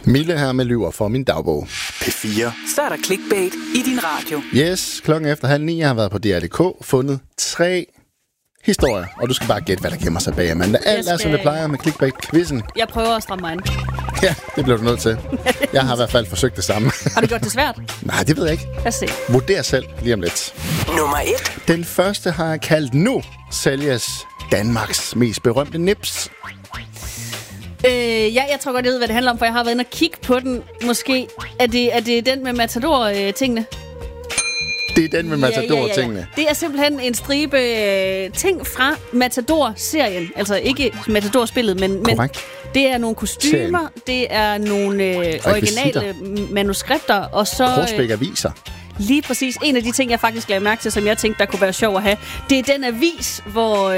Mille her med lyver for min dagbog. P4. Så er der clickbait i din radio. Yes, klokken efter 8:30. Jeg har været på DR.dk, fundet 3 historier, og du skal bare gætte, hvad der gemmer sig bag, Amanda. Alt er, som det plejer med clickbait-quizzen. Jeg prøver at stramme mig ind. Ja, det bliver du nødt til. Jeg har i hvert fald forsøgt det samme. Har du gjort det svært? Nej, det ved jeg ikke. Lad os se. Vurder selv lige om lidt. Nummer 1. Den første har jeg kaldt Nu sælges Danmarks mest berømte nips. Jeg tror godt, jeg ved, hvad det handler om, for jeg har været inde og kigge på den. Måske er det den med Matador-tingene? Det er den med Matador-tingene. Det er simpelthen en stribe ting fra Matador-serien. Altså ikke Matador-spillet, men det er nogle kostymer, det er nogle originale manuskripter, og så... Korsbæk-aviser. Lige præcis. En af de ting, jeg faktisk lagde mærke til, som jeg tænkte, der kunne være sjov at have, det er den avis, hvor...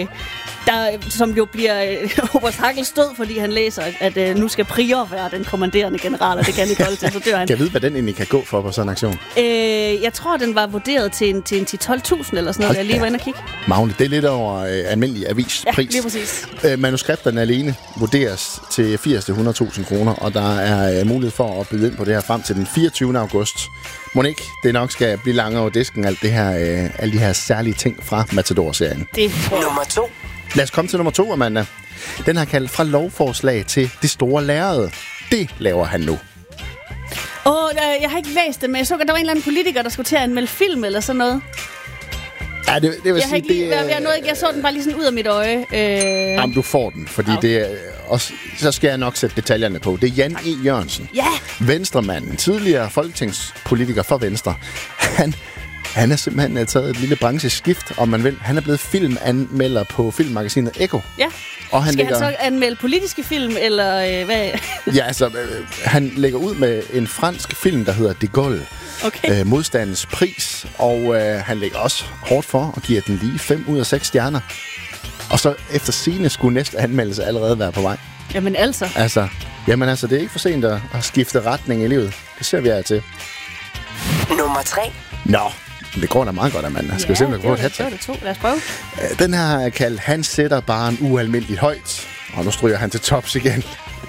som jo bliver Robert Hackels stød, fordi han læser, at nu skal Prior være den kommanderende general, og det kan ikke holde til, så dør han. Kan jeg vide, hvad den egentlig kan gå for på sådan en aktion? Jeg tror, den var vurderet til en 10-12.000 eller sådan noget, jeg lige var inde og kigge. Magne, det er lidt over almindelig avispris. Ja, lige præcis. Manuskripterne alene vurderes til 80-100.000 kroner, og der er mulighed for at byde ind på det her frem til den 24. august. Må ikke det nok skal blive langere over disken, alt det her, alle de her særlige ting fra Matador-serien. Det Nummer 2. Lad os komme til nummer 2, Amanda. Den har kaldt fra lovforslag til det store lærred. Det laver han nu. Jeg har ikke læst det, men jeg så, at der var en eller anden politiker, der skulle til at anmelde film eller sådan noget. Ja, det vil sige, jeg så den bare lige sådan ud af mit øje. Jamen, du får den, fordi det er også, så skal jeg nok sætte detaljerne på. Det er Jan E. Jørgensen. Ja! Venstremanden, tidligere folketingspolitiker for Venstre. Han er simpelthen taget et lille brancheskift, om man vil. Han er blevet filmanmelder på filmmagasinet Echo. Ja. Og han skal han så anmelde politiske film, eller hvad? Ja, altså, han lægger ud med en fransk film, der hedder De Gaulle. Okay. Modstandens pris. Og han lægger også hårdt for og giver den lige 5 ud af 6 stjerner. Og så efter sigende skulle næste anmeldelse allerede være på vej. Jamen altså. Jamen altså, det er ikke for sent at skifte retning i livet. Det ser vi af til. Nummer 3. Nå, det går da meget godt, Amanda. Skal vi se, om jeg kan få et hat-trick? Det var det 2. Lad os prøve. Den her er kaldt, han sætter barren ualmindeligt højt. Og nu stryger han til tops igen.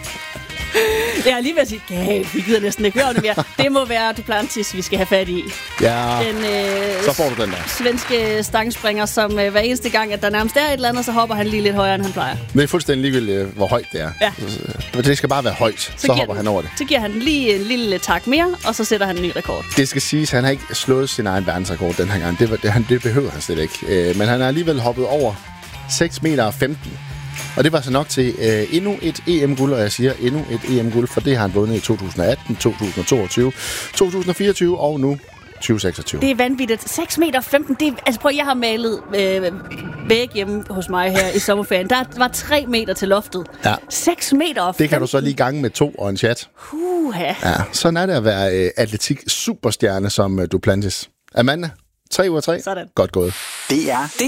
Jeg er lige ved at sige, vi gider næsten ikke høre det mere. Det må være Duplantis, vi skal have fat i. Ja, så får du den der. Svenske stangspringer, som hver eneste gang, at der nærmest er et eller andet, så hopper han lige lidt højere, end han plejer. Det er fuldstændig ligegyldigt, hvor højt det er. Ja. Det skal bare være højt, så hopper han over det. Så giver han lige en lille tak mere, og så sætter han en ny rekord. Det skal siges, han har ikke slået sin egen verdensrekord den her gang. Det behøver han slet ikke. Men han har alligevel hoppet over 6,15 meter. Og det var så nok til endnu et EM-guld, og jeg siger endnu et EM-guld, for det har han vundet i 2018, 2022, 2024 og nu 2026. Det er vanvittigt. 6,15 meter. Altså prøv, jeg har malet væg hjemme hos mig her i sommerferien. Der var 3 meter til loftet. Ja. 6,15 meter. Det kan du så lige gange med 2 og en chat. Ja, sådan er det at være atletik superstjerne som Duplantis. Amanda, 3 ud af 3. Sådan. Godt gået. Det er